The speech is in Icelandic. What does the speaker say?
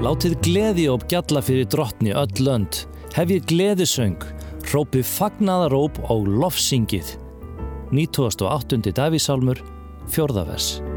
Látið gleðióp gjalla fyrir drottni öll lönd. Hefjið gleðisöng, hrópið fagnaðaróp og lofsyngið. 98. Davíðssálmur, 4. vers.